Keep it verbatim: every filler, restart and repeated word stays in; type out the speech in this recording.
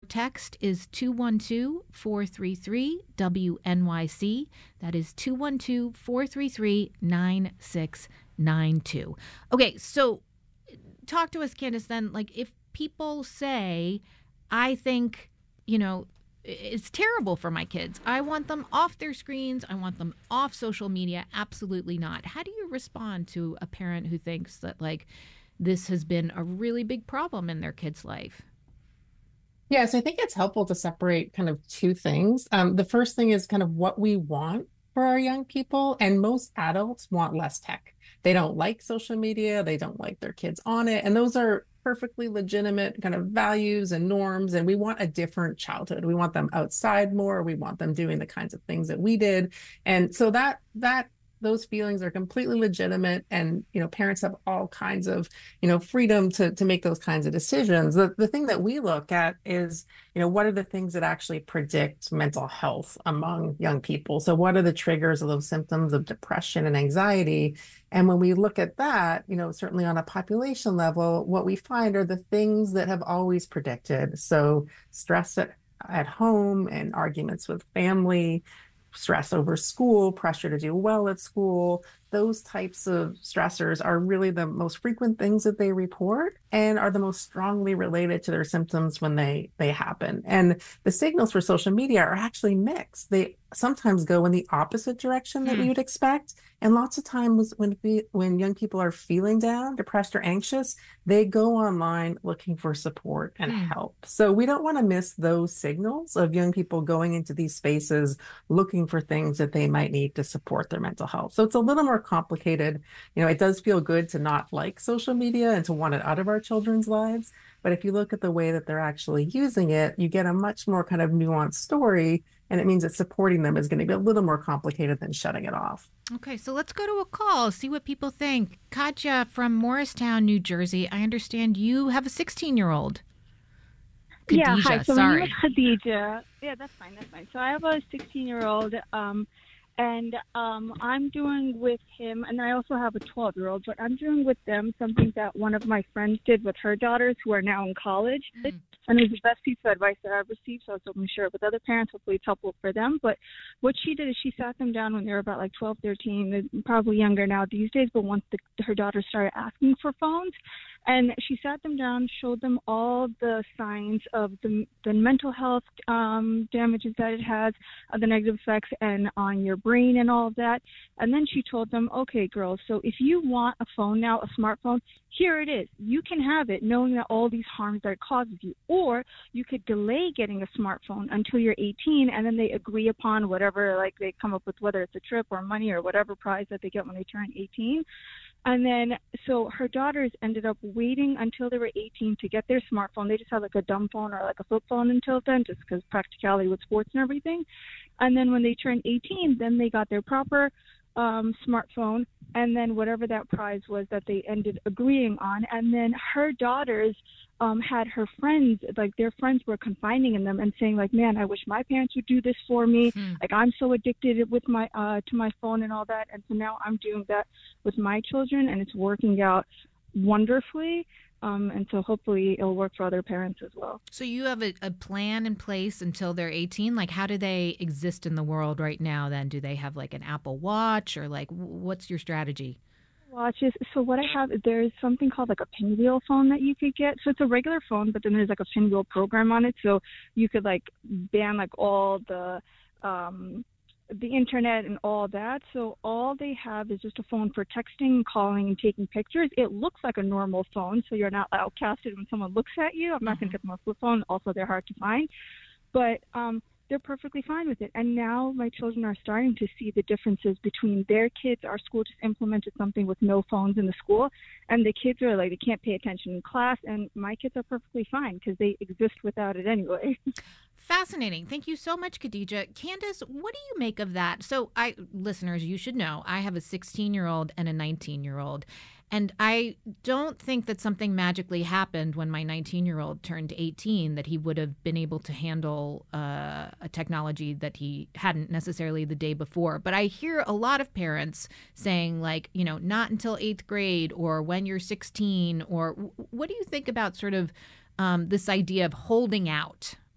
text is two one two, four three three, W N Y C. That is two one two, four three three, nine six nine two. Okay, so talk to us, Candace, then. Like, if people say, I think, you know, it's terrible for my kids, I want them off their screens, I want them off social media, absolutely not. How do you respond to a parent who thinks that, like, this has been a really big problem in their kid's life? Yeah, so I think it's helpful to separate kind of two things. Um, the first thing is kind of what we want for our young people, and most adults want less tech. They don't like social media, they don't like their kids on it, and those are perfectly legitimate kind of values and norms. And we want a different childhood. We want them outside more. We want them doing the kinds of things that we did. And so that that those feelings are completely legitimate, and you know parents have all kinds of you know freedom to to make those kinds of decisions. The, the thing that we look at is you know what are the things that actually predict mental health among young people. So what are the triggers of those symptoms of depression and anxiety? And when we look at that, you know certainly on a population level, what we find are the things that have always predicted. So stress at, at home and arguments with family, stress over school, pressure to do well at school. Those types of stressors are really the most frequent things that they report and are the most strongly related to their symptoms when they they happen. And the signals for social media are actually mixed. They sometimes go in the opposite direction that we Hmm. would expect. And lots of times when we, when young people are feeling down, depressed, or anxious, they go online looking for support and Hmm. help. So we don't want to miss those signals of young people going into these spaces looking for things that they might need to support their mental health. So it's a little more complicated. You know, it does feel good to not like social media and to want it out of our children's lives. But if you look at the way that they're actually using it, you get a much more kind of nuanced story. And it means that supporting them is going to be a little more complicated than shutting it off. Okay, so let's go to a call, see what people think. Katja from Morristown, New Jersey. I understand you have a sixteen year old. Yeah, hi. Khadijah, So my name is sorry. Khadija. Yeah, that's fine. That's fine. So I have a sixteen year old, um, and um, I'm doing with him, and I also have a twelve year old, but I'm doing with them something that one of my friends did with her daughters who are now in college. Mm. And it was the best piece of advice that I've received, so I was hoping to share it with other parents. Hopefully it's helpful for them. But what she did is she sat them down when they were about like twelve, thirteen, they're probably younger now these days, but once the, her daughters started asking for phones, and she sat them down, showed them all the signs of the, the mental health um, damages that it has, uh, the negative effects and on your brain and all of that. And then she told them, okay, girls, so if you want a phone now, a smartphone, here it is. You can have it knowing that all these harms that it causes you. Or you could delay getting a smartphone until you're eighteen, and then they agree upon whatever, like they come up with, whether it's a trip or money or whatever prize that they get when they turn eighteen. And then, so her daughters ended up waiting until they were eighteen to get their smartphone. They just had like a dumb phone or like a flip phone until then, just because practicality with sports and everything. And then when they turned eighteen, then they got their proper um, smartphone, and then whatever that prize was that they ended agreeing on. And then her daughters um, had her friends, like their friends were confiding in them and saying like, man, I wish my parents would do this for me. Hmm. Like I'm so addicted with my, uh, to my phone and all that. And so now I'm doing that with my children, and it's working out wonderfully. Um, and so hopefully it'll work for other parents as well. So you have a, a plan in place until they're eighteen? Like, how do they exist in the world right now then? Do they have like an Apple Watch, or like w- what's your strategy? Watches. So what I have, there's something called like a pinwheel phone that you could get. So it's a regular phone, but then there's like a pinwheel program on it. So you could like ban like all the, um, the internet and all that. So all they have is just a phone for texting, calling, and taking pictures. It looks like a normal phone, so you're not outcasted when someone looks at you. I'm not going to get them a flip phone. Also, they're hard to find. But um, they're perfectly fine with it. And now my children are starting to see the differences between their kids. Our school just implemented something with no phones in the school, and the kids are like, they can't pay attention in class, and my kids are perfectly fine because they exist without it anyway. Fascinating. Thank you so much, Khadija. Candace, what do you make of that? So, I, listeners, you should know I have a sixteen year old and a nineteen year old. And I don't think that something magically happened when my nineteen year old turned eighteen, that he would have been able to handle uh, a technology that he hadn't necessarily the day before. But I hear a lot of parents saying, like, you know, not until eighth grade, or when you're sixteen, or what do you think about sort of um, this idea of holding out